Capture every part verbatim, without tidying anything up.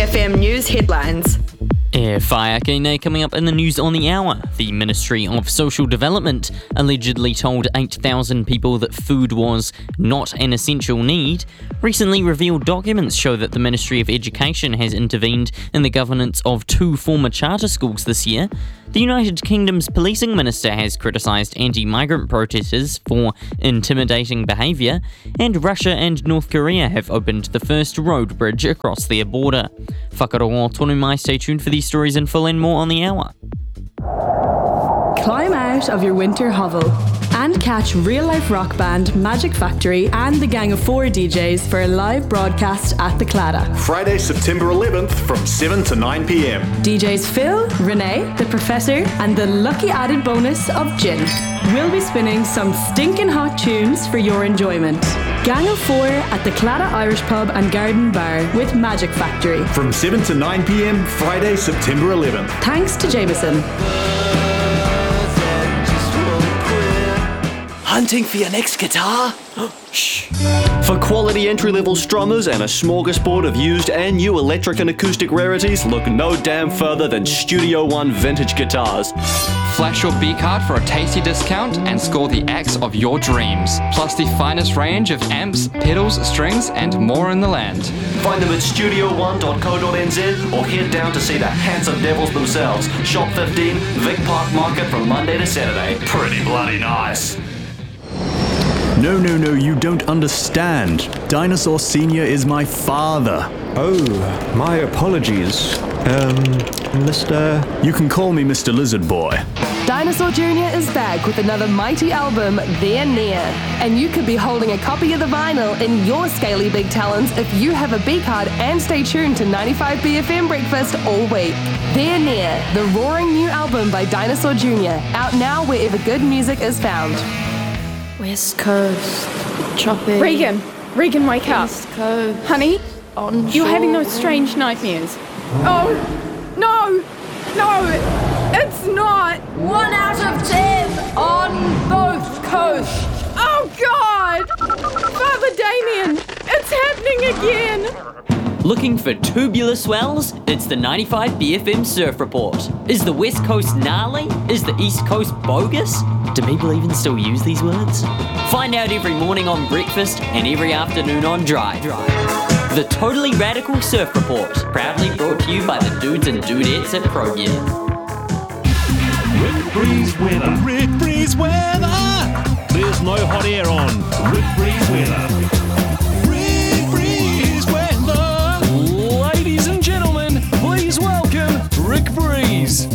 F M News headlines. E whaiakine coming up in the news on the hour. The Ministry of Social Development allegedly told eight thousand people that food was not an essential need. Recently revealed documents show that the Ministry of Education has intervened in the governance of two former charter schools this year. The United Kingdom's policing minister has criticised anti-migrant protesters for intimidating behaviour, and Russia and North Korea have opened the first road bridge across their border. Whakarongo tonu mai, stay tuned for these stories and full in more on the hour. Climb out of your winter hovel and catch real-life rock band Magic Factory and the Gang of Four D Js for a live broadcast at the Claddagh. Friday, September eleventh from seven to nine p.m. D Js Phil, Renee, the Professor and the lucky added bonus of Gin. We'll be spinning some stinking hot tunes for your enjoyment. Gang of Four at the Claddagh Irish Pub and Garden Bar with Magic Factory. From seven to nine p.m, Friday, September eleventh. Thanks to Jameson. Hunting for your next guitar? Shh. For quality entry-level strummers and a smorgasbord of used and new electric and acoustic rarities, look no damn further than Studio One Vintage Guitars. Flash your B-card for a tasty discount and score the axe of your dreams. Plus the finest range of amps, pedals, strings and more in the land. Find them at studio one dot co dot n z or head down to see the handsome devils themselves. Shop fifteen, Vic Park Market from Monday to Saturday. Pretty bloody nice. No, no, no, you don't understand. Dinosaur Senior is my father. Oh, my apologies. Um, Mister... You can call me Mister Lizard Boy. Dinosaur Junior is back with another mighty album, They're Near. And you could be holding a copy of the vinyl in your scaly big talons if you have a B-card and stay tuned to ninety-five B F M Breakfast all week. They're Near, the roaring new album by Dinosaur Junior, out now wherever good music is found. West Coast, tropic. Regan, Regan, wake up. West Coast. Honey, onshore. You're having those strange nightmares. Oh, no, no, it's not. One out of ten on both coasts. Oh, God! Father Damien, it's happening again. Looking for tubular swells? It's the ninety-five B F M Surf Report. Is the West Coast gnarly? Is the East Coast bogus? Do people even still use these words? Find out every morning on Breakfast and every afternoon on Drive. The Totally Radical Surf Report, proudly brought to you by the dudes and dudettes at ProGear. Rick Breeze weather. Rick Breeze weather. There's no hot air on. Rick Breeze weather. Rick Breeze weather. Ladies and gentlemen, please welcome Rick Breeze.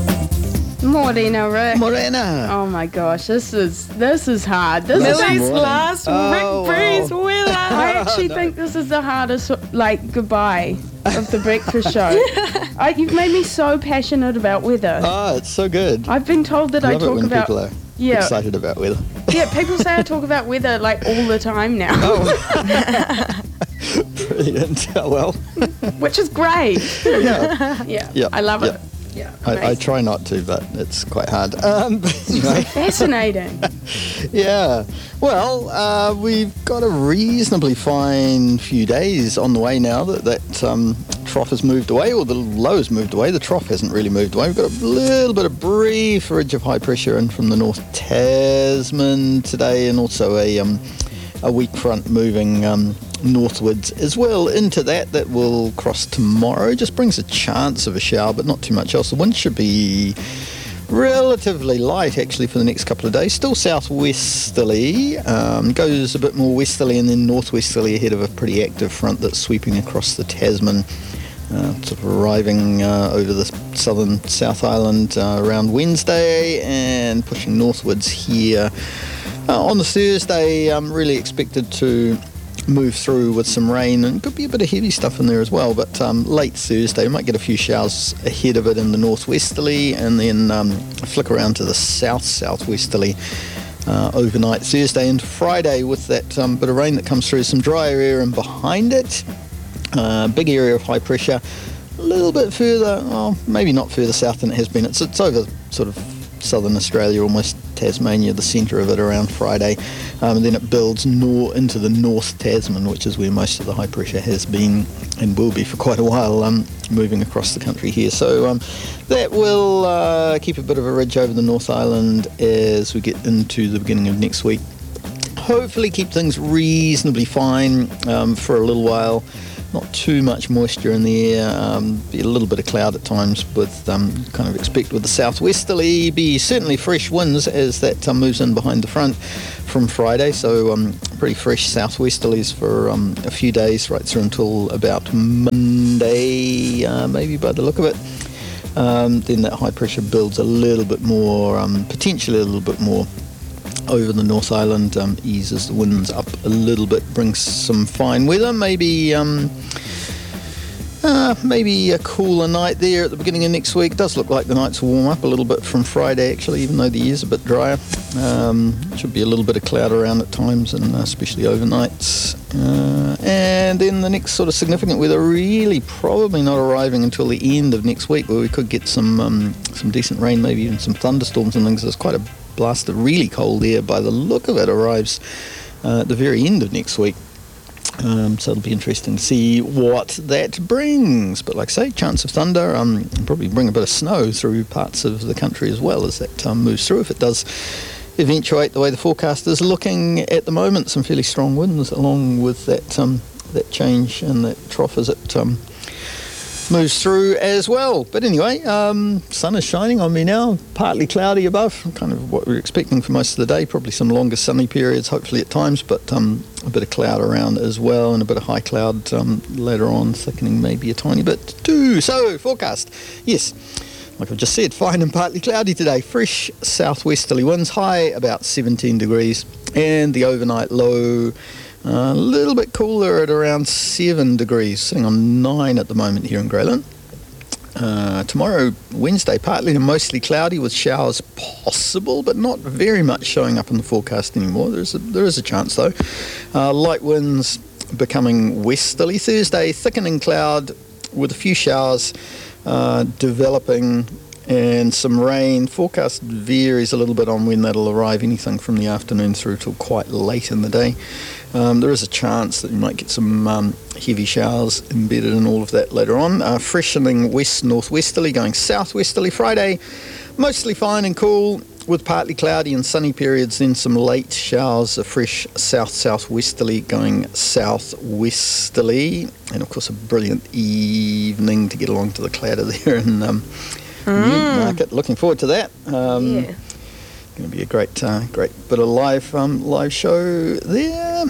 Morena, Rick. Morena. Oh my gosh, this is this is hard. This Millie's is last oh, Rick Breeze wow. weather. I actually no. think this is the hardest like goodbye of the breakfast show. I, you've made me so passionate about weather. Oh, it's so good. I've been told that I I love talk it when about people are yeah. excited about weather. Yeah, people say I talk about weather like all the time now. Oh. Brilliant. Well. Which is great. Yeah. yeah. yeah. I love yeah. it. Yeah, I, I try not to, but it's quite hard. Um, anyway. Fascinating. Yeah. Well, uh, we've got a reasonably fine few days on the way now that that um, trough has moved away, or the low has moved away. The trough hasn't really moved away. We've got a little bit of brief ridge of high pressure in from the North Tasman today, and also a um, a weak front moving um, northwards as well. Into that, that will cross tomorrow. Just brings a chance of a shower, but not too much else. The wind should be relatively light actually for the next couple of days. Still southwesterly, um, goes a bit more westerly and then northwesterly ahead of a pretty active front that's sweeping across the Tasman, uh, sort of arriving uh, over the southern South Island uh, around Wednesday and pushing northwards here. Uh, on the Thursday, I'm really expected to move through with some rain, and could be a bit of heavy stuff in there as well, but um, late Thursday we might get a few showers ahead of it in the northwesterly, and then um, flick around to the south southwesterly uh, overnight Thursday into Friday with that um, bit of rain that comes through, some drier air and behind it, uh, big area of high pressure, a little bit further, well, maybe not further south than it has been. It's, it's over sort of southern Australia, almost Tasmania, the centre of it around Friday. Um, and then it builds nor- into the North Tasman, which is where most of the high pressure has been and will be for quite a while, um, moving across the country here. So um, that will uh, keep a bit of a ridge over the North Island as we get into the beginning of next week. Hopefully keep things reasonably fine um, for a little while. Not too much moisture in the air, um, be a little bit of cloud at times with um, kind of expect with the southwesterly, be certainly fresh winds as that um, moves in behind the front from Friday, so um, pretty fresh southwesterlies for um, a few days right through until about Monday, uh, maybe by the look of it. Um, then that high pressure builds a little bit more, um, potentially a little bit more over the North Island, um, eases the winds up a little bit, brings some fine weather, maybe um, uh, maybe a cooler night there at the beginning of next week. It does look like the nights will warm up a little bit from Friday actually, even though the air's a bit drier. Um, should be a little bit of cloud around at times, and especially overnights. Uh, and then the next sort of significant weather really probably not arriving until the end of next week, where we could get some um, some decent rain, maybe even some thunderstorms and things. There's quite a blast of really cold air by the look of it arrives uh, at the very end of next week. Um, so it'll be interesting to see what that brings. But like I say, chance of thunder, um, probably bring a bit of snow through parts of the country as well as that um, moves through. If it does eventuate the way the forecast is looking at the moment, some fairly strong winds along with that um, that change and that trough as it um, moves through as well. But anyway, um, sun is shining on me now, partly cloudy above, kind of what we're expecting for most of the day, probably some longer sunny periods hopefully at times, but um, a bit of cloud around as well, and a bit of high cloud um, later on, thickening maybe a tiny bit too. So forecast, yes, like I've just said, fine and partly cloudy today, fresh southwesterly winds, high about seventeen degrees, and the overnight low a little bit cooler at around seven degrees, sitting on nine at the moment here in Greyland. Uh, tomorrow, Wednesday, partly to mostly cloudy with showers possible, but not very much showing up in the forecast anymore. There's a, there is a chance though. Uh, light winds becoming westerly. Thursday, thickening cloud with a few showers uh, developing and some rain. Forecast varies a little bit on when that'll arrive, anything from the afternoon through till quite late in the day. Um, there is a chance that you might get some um, heavy showers embedded in all of that later on. Uh, freshening west-northwesterly, going southwesterly Friday. Mostly fine and cool with partly cloudy and sunny periods, then some late showers, a fresh south-southwesterly going southwesterly. And of course a brilliant evening to get along to the Clatter there in um, Mm. Newmarket. Looking forward to that. Um, Yeah. Going to be a great, uh, great bit of live, um, live show there.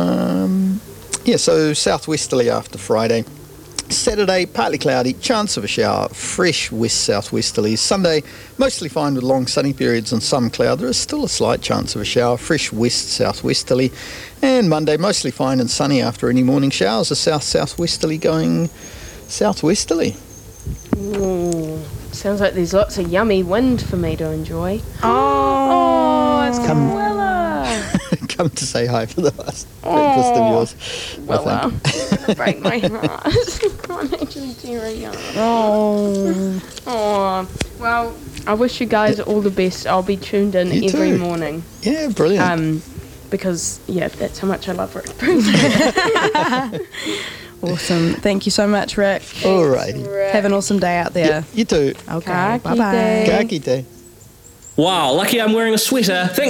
Um, yeah, so southwesterly after Friday. Saturday, partly cloudy, chance of a shower, fresh west-southwesterlies. Sunday, mostly fine with long sunny periods and some cloud. There is still a slight chance of a shower, fresh west-southwesterly. And Monday, mostly fine and sunny after any morning showers. A south-southwesterly going southwesterly. Ooh, sounds like there's lots of yummy wind for me to enjoy. Oh, it's Come- Willa. Come to say hi for the last breakfast of yours. I Willa. think. It's gonna break my heart. I'm actually tearing up. Oh. Oh. Well, I wish you guys all the best. I'll be tuned in You every too. morning. Yeah, brilliant. Um, because yeah, that's how much I love Rick Bruce. Awesome. Thank you so much, Rick. Alrighty. Have an awesome day out there. You too. Okay. Ka Bye bye. Ka kite. Wow, lucky I'm wearing a sweater. Thank